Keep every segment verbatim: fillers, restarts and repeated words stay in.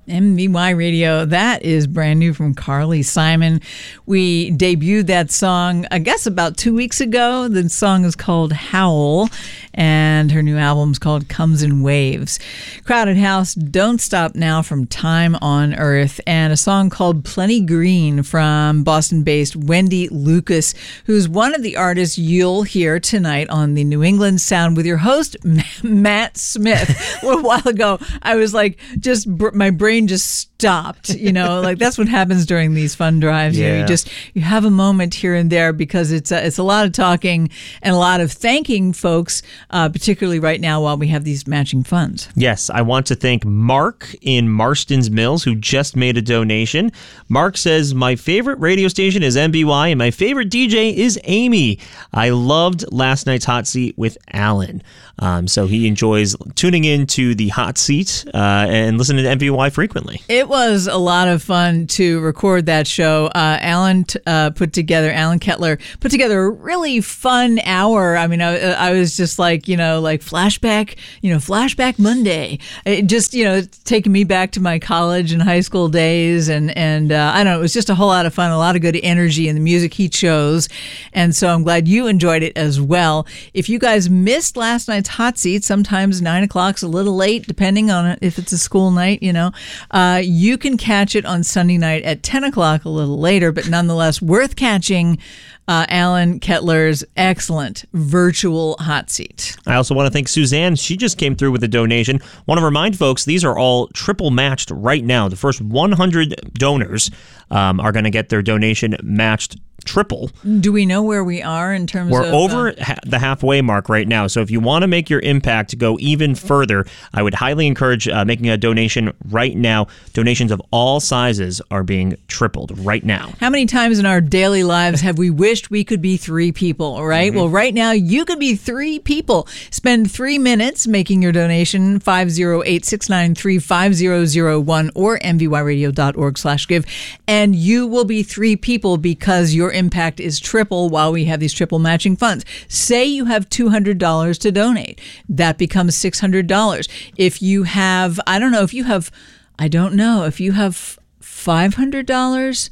M V Y Radio, that is brand new from Carly Simon. We debuted that song, I guess, about two weeks ago. The song is called Howl, and her new album's called Comes in Waves. Crowded House, Don't Stop Now from Time on Earth, and a song called Plenty Green from Boston-based Wendy Lucas, who's one of the artists you'll hear tonight on the New England Sound with your host, Matt Smith. A while ago, I was like, just my brain just stopped, you know, like that's what happens during these fun drives. Yeah. You know, you just, you have a moment here and there because it's a, it's a lot of talking and a lot of thanking folks, uh, particularly right now while we have these matching funds. Yes, I want to thank Mark in Marston's Mills, who just made a donation. Mark says, my favorite radio station is M B Y and my favorite D J is Amy. I loved last night's Hot Seat with Alan. Um, so he enjoys tuning in to the Hot Seat uh, and listening to M B Y frequently. It was a lot of fun to record that show. Uh, Alan uh, put together, Alan Kettler put together a really fun hour. I mean, I, I was just like, you know, like flashback, you know, flashback Monday. It just, you know, taking me back to my college and high school days. And, and uh, I don't know, it was just a whole lot of fun, a lot of good energy in the music he chose. And so I'm glad you enjoyed it as well. If you guys missed last night's Hot Seat, sometimes nine o'clock's a little late, depending on if it's a school night, you know, uh, you can catch it on Sunday night at ten o'clock, a little later, but nonetheless worth catching. Uh, Alan Kettler's excellent virtual Hot Seat. I also want to thank Suzanne. She just came through with a donation. Want to remind folks, these are all triple matched right now. The first one hundred donors um, are going to get their donation matched triple. Do we know where we are in terms We're of... We're over uh, ha- the halfway mark right now. So if you want to make your impact go even further, I would highly encourage uh, making a donation right now. Donations of all sizes are being tripled right now. How many times in our daily lives have we wished we could be three people, right? Mm-hmm. Well, right now, you could be three people. Spend three minutes making your donation, five oh eight, six nine three, five oh oh one or m v y radio dot org slash give, and you will be three people because your impact is triple while we have these triple matching funds. Say you have two hundred dollars to donate. That becomes six hundred dollars. If you have, I don't know, if you have, I don't know, if you have five hundred dollars,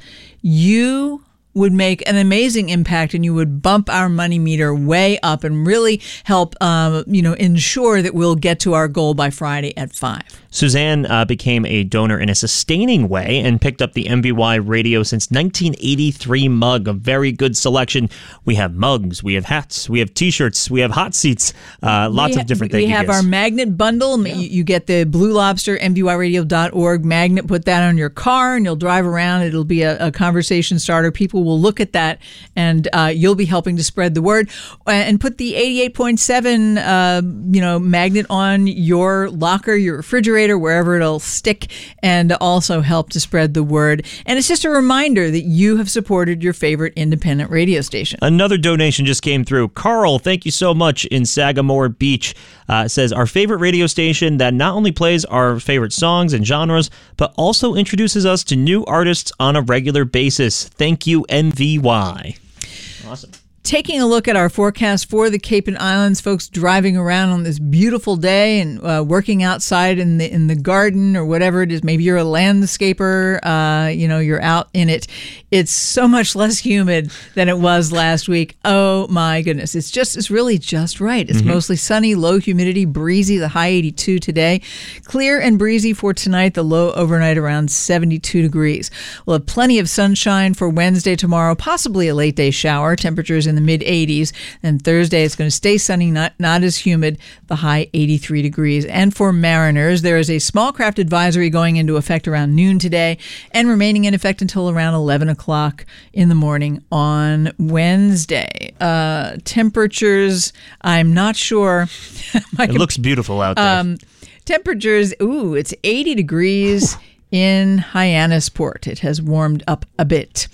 you would make an amazing impact and you would bump our money meter way up and really help, um, you know, ensure that we'll get to our goal by Friday at five. Suzanne uh, became a donor in a sustaining way and picked up the M B Y Radio Since nineteen eighty-three mug, a very good selection. We have mugs, we have hats, we have T-shirts, we have hot seats, uh, lots we of different ha- things. We have our magnet bundle. Yeah. You, you get the Blue Lobster, M V Y radio dot org magnet, put that on your car and you'll drive around. It'll be a, a conversation starter. People will look at that and uh, you'll be helping to spread the word. And put the eighty-eight point seven uh, you know, magnet on your locker, your refrigerator, wherever it'll stick, and also help to spread the word. And it's just a reminder that you have supported your favorite independent radio station. Another donation just came through. Carl, thank you so much in Sagamore Beach. Uh, says, our favorite radio station that not only plays our favorite songs and genres, but also introduces us to new artists on a regular basis. Thank you, M V Y. Awesome. Taking a look at our forecast for the Cape and Islands, folks driving around on this beautiful day and uh, working outside in the in the garden or whatever it is. Maybe you're a landscaper, uh, you know, you're out in it. It's so much less humid than it was last week. Oh my goodness. It's just, it's really just right. It's mm-hmm. mostly sunny, low humidity, breezy, the high eighty-two today. Clear and breezy for tonight, the low overnight around seventy-two degrees. We'll have plenty of sunshine for Wednesday, tomorrow, possibly a late day shower. Temperatures in the mid eighties. And Thursday, it's going to stay sunny, not, not as humid, the high eighty-three degrees. And for mariners, there is a small craft advisory going into effect around noon today and remaining in effect until around eleven o'clock in the morning on Wednesday. Uh, temperatures, I'm not sure. It comp- looks beautiful out there. Um, temperatures, ooh, it's eighty degrees in Hyannisport. It has warmed up a bit.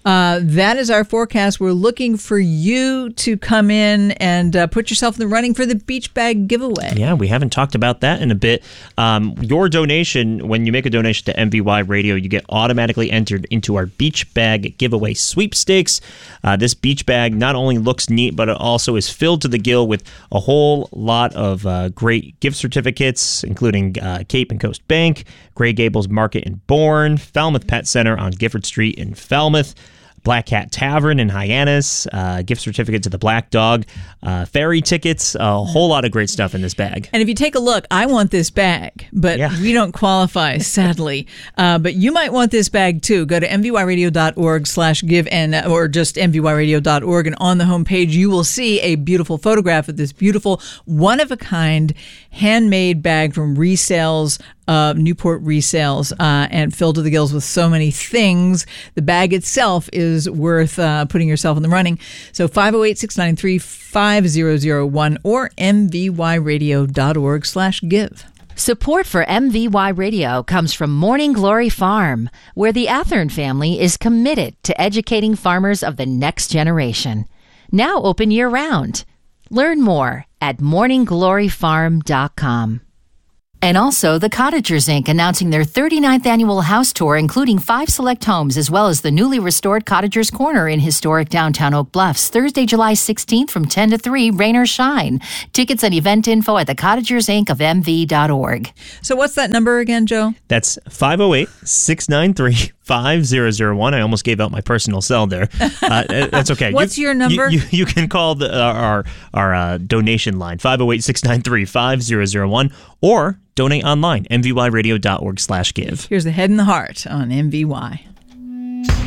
Uh, that is our forecast. We're looking for you to come in and uh, put yourself in the running for the beach bag giveaway. Yeah, we haven't talked about that in a bit. Um, your donation, when you make a donation to M V Y Radio, you get automatically entered into our beach bag giveaway sweepstakes. Uh, this beach bag not only looks neat, but it also is filled to the gill with a whole lot of uh, great gift certificates, including uh, Cape and Coast Bank, Gray Gables Market in Bourne, Falmouth Pet Center on Gifford Street in Falmouth, Black Cat Tavern in Hyannis, uh, gift certificate to the Black Dog, uh, ferry tickets, a whole lot of great stuff in this bag. And if you take a look, I want this bag, but Yeah. we don't qualify, sadly. Uh, but you might want this bag too. Go to mvyradio.org slash give and or just m v y radio dot org, and on the homepage you will see a beautiful photograph of this beautiful one-of-a-kind handmade bag from Resales, uh, Newport Resales, uh, and filled to the gills with so many things. The bag itself is worth uh, putting yourself in the running. So five oh eight, six nine three, five oh oh one or mvyradio.org slash give. Support for M V Y Radio comes from Morning Glory Farm, where the Athern family is committed to educating farmers of the next generation. Now open year-round. Learn more at morning glory farm dot com. And also, the Cottagers, Incorporated announcing their thirty-ninth annual house tour, including five select homes, as well as the newly restored Cottagers Corner in historic downtown Oak Bluffs, Thursday, July sixteenth from ten to three, rain or shine. Tickets and event info at the Cottagers Incorporated of M V dot org. So what's that number again, Joe? That's five oh eight, six nine three, five oh oh one. I almost gave out my personal cell there. Uh, that's okay. What's you, your number? You, you, you can call the, uh, our, our uh, donation line, five oh eight, six nine three, five oh oh one, or donate online, m v y radio dot org slash give. Here's the head and the heart on M V Y.